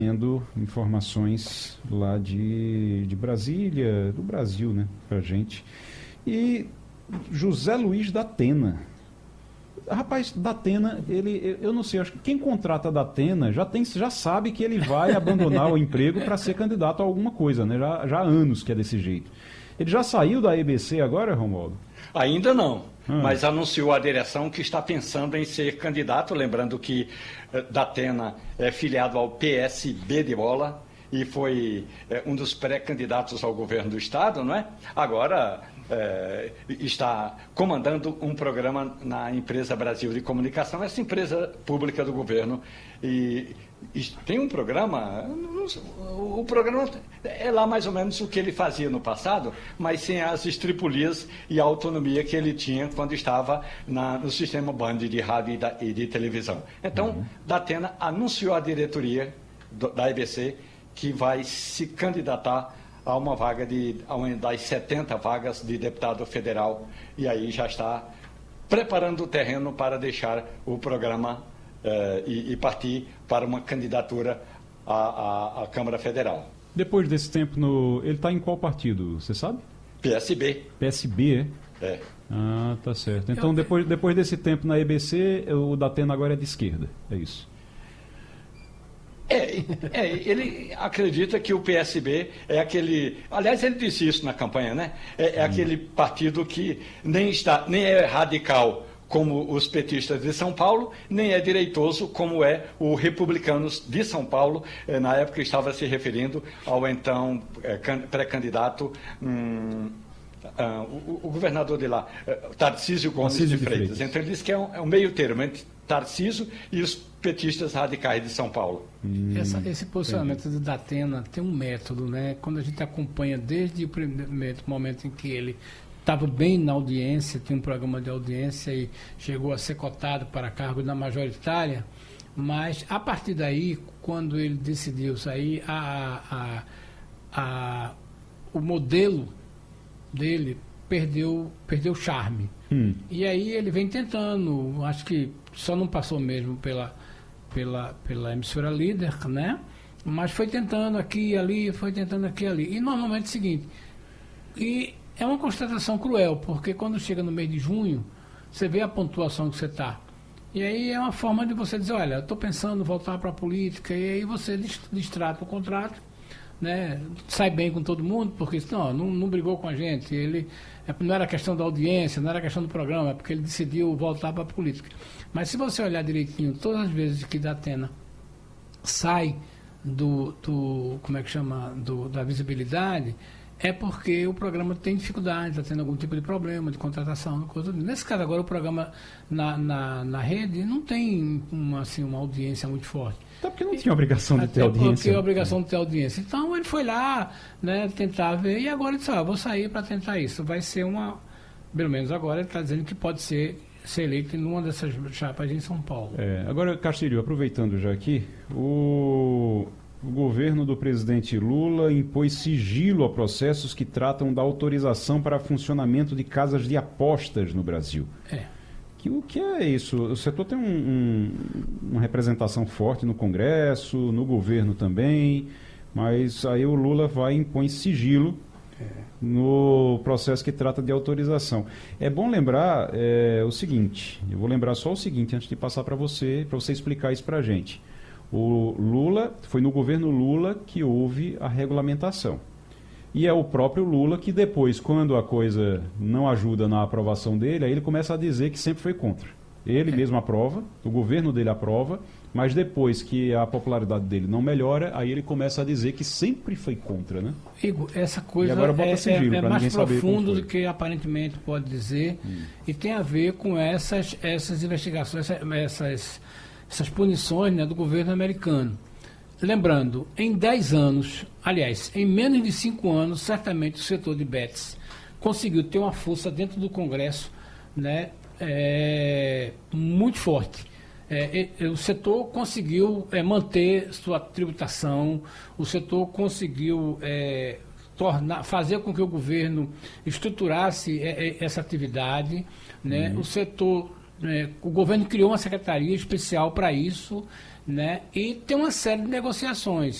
tendo informações lá de Brasília, do Brasil, né, pra gente. E José Luiz da Atena. Rapaz, da Atena, eu não sei, acho que quem contrata da Atena já sabe que ele vai abandonar o emprego para ser candidato a alguma coisa, né? Já há anos que é desse jeito. Ele já saiu da EBC agora, Romualdo? Ainda não, mas anunciou a direção que está pensando em ser candidato, lembrando que da Atena é filiado ao PSB de Bola e foi um dos pré-candidatos ao governo do estado, não é? Agora está comandando um programa na Empresa Brasil de Comunicação, essa empresa pública do governo. E tem um programa, o programa é lá mais ou menos o que ele fazia no passado, mas sem as estripulias e a autonomia que ele tinha quando estava no sistema Band de rádio e de televisão. Então, da Atena anunciou a diretoria da EBC que vai se candidatar a uma vaga a uma das 70 vagas de deputado federal, e aí já está preparando o terreno para deixar o programa e partir para uma candidatura à Câmara Federal. Depois desse tempo, ele está em qual partido, você sabe? PSB. PSB, é? Ah, tá certo. Então, depois desse tempo na EBC, o da Atena agora é de esquerda, é isso? Ele acredita que o PSB é aquele... Aliás, ele disse isso na campanha, né? É aquele partido que nem é radical como os petistas de São Paulo, nem é direitoso como é o Republicanos de São Paulo. Na época estava se referindo ao então pré-candidato... o governador de lá, Tarcísio Gomes de Freitas. Então ele disse que é um meio termo entre Tarcísio e os petistas radicais de São Paulo. Esse posicionamento da Atena tem um método, né? Quando a gente acompanha desde o primeiro momento em que ele estava bem na audiência, tinha um programa de audiência e chegou a ser cotado para cargo na majoritária, mas a partir daí, quando ele decidiu sair, o modelo dele perdeu charme. E aí ele vem tentando, acho que só não passou mesmo pela emissora líder, né? Mas foi tentando aqui e ali, foi tentando aqui e ali. E normalmente é o seguinte, e é uma constatação cruel, porque quando chega no mês de junho, você vê a pontuação que você está. E aí é uma forma de você dizer, olha, eu estou pensando em voltar para a política, e aí você destrata o contrato, né, sai bem com todo mundo, porque não brigou com a gente, não era questão da audiência, não era questão do programa, é porque ele decidiu voltar para a política. Mas se você olhar direitinho, todas as vezes que da Atena sai da visibilidade, é porque o programa tem dificuldade, está tendo algum tipo de problema de contratação, coisa. Nesse caso agora o programa na rede não tem uma audiência muito forte. Até porque não tinha obrigação de ter audiência. Porque a obrigação de ter audiência. Então ele foi lá, né, tentar ver, e agora ele disse, vou sair para tentar isso. Vai ser pelo menos agora ele está dizendo que pode ser eleito em uma dessas chapas em São Paulo. Agora, Castilho, aproveitando já aqui, o governo do presidente Lula impôs sigilo a processos que tratam da autorização para funcionamento de casas de apostas no Brasil. O que é isso? O setor tem uma representação forte no Congresso, no governo também, mas aí o Lula vai e impõe sigilo no processo que trata de autorização. É bom lembrar o seguinte, eu vou lembrar só o seguinte antes de passar para você explicar isso para a gente. Foi no governo Lula que houve a regulamentação. E é o próprio Lula que depois, quando a coisa não ajuda na aprovação dele, aí ele começa a dizer que sempre foi contra. Ele mesmo aprova, o governo dele aprova, mas depois que a popularidade dele não melhora, aí ele começa a dizer que sempre foi contra, né? Igor, essa coisa é mais profundo do que aparentemente pode dizer, e tem a ver com essas investigações, essas punições, né, do governo americano. Lembrando, em 10 anos, aliás, em menos de 5 anos, certamente o setor de bets conseguiu ter uma força dentro do Congresso, né, muito forte. O setor conseguiu manter sua tributação, o setor conseguiu fazer com que o governo estruturasse essa atividade, né, o setor... o governo criou uma secretaria especial para isso, né? E tem uma série de negociações.